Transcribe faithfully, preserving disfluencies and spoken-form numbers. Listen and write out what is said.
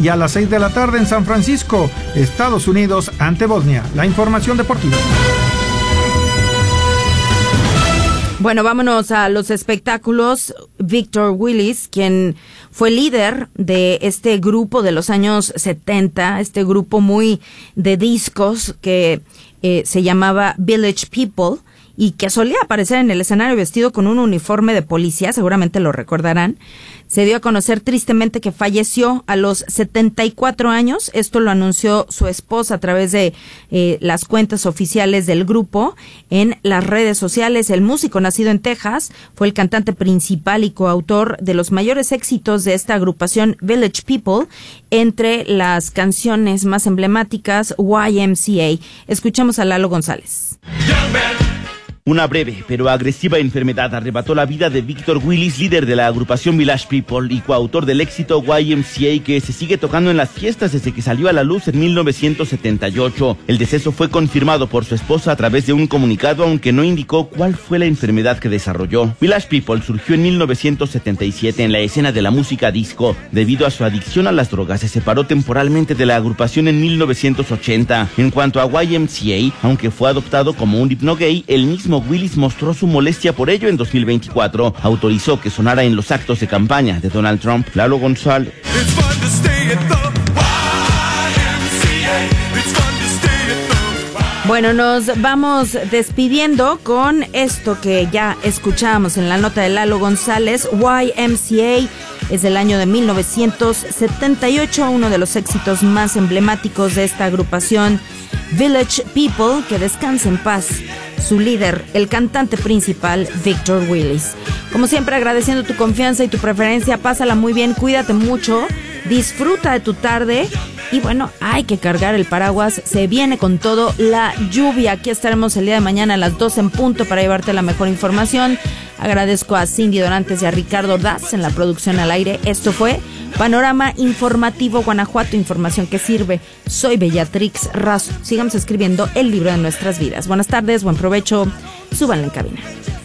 y a las seis de la tarde en San Francisco, Estados Unidos ante Bosnia. La información deportiva. Bueno, vámonos a los espectáculos. Victor Willis, quien fue líder de este grupo de los años setenta, este grupo muy de discos que eh, se llamaba Village People, y que solía aparecer en el escenario vestido con un uniforme de policía, seguramente lo recordarán, se dio a conocer tristemente que falleció a los setenta y cuatro años. Esto lo anunció su esposa a través de eh, las cuentas oficiales del grupo en las redes sociales. El músico, nacido en Texas, fue el cantante principal y coautor de los mayores éxitos de esta agrupación Village People, entre las canciones más emblemáticas Y M C A. Escuchemos a Lalo González. Una breve pero agresiva enfermedad arrebató la vida de Victor Willis, líder de la agrupación Village People y coautor del éxito Y M C A, que se sigue tocando en las fiestas desde que salió a la luz en mil novecientos setenta y ocho. El deceso fue confirmado por su esposa a través de un comunicado, aunque no indicó cuál fue la enfermedad que desarrolló. Village People surgió en mil novecientos setenta y siete en la escena de la música disco. Debido a su adicción a las drogas, se separó temporalmente de la agrupación en mil novecientos ochenta. En cuanto a Y M C A, aunque fue adoptado como un hipno gay, el mismo Willis mostró su molestia por ello en dos mil veinticuatro. Autorizó que sonara en los actos de campaña de Donald Trump. Lalo González. Bueno, nos vamos despidiendo con esto que ya escuchábamos en la nota de Lalo González. Y M C A es del año de mil novecientos setenta y ocho, uno de los éxitos más emblemáticos de esta agrupación Village People. Que descanse en paz su líder, el cantante principal, Victor Willis. Como siempre, agradeciendo tu confianza y tu preferencia. Pásala muy bien, cuídate mucho, disfruta de tu tarde. Y bueno, hay que cargar el paraguas, se viene con todo la lluvia. Aquí estaremos el día de mañana a las doce en punto para llevarte la mejor información. Agradezco a Cindy Dorantes y a Ricardo Daz en la producción al aire. Esto fue Panorama Informativo Guanajuato, información que sirve. Soy Bellatrix Razo. Sigamos escribiendo el libro de nuestras vidas. Buenas tardes, buen provecho, súbanle en cabina.